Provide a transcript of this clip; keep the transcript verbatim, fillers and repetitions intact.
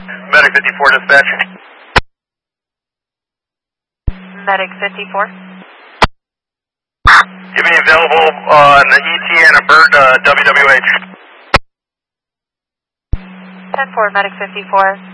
Medic fifty-four dispatch. Medic fifty-four. Give me available on the E T and a bird uh, W W H. ten four, Medic fifty-four.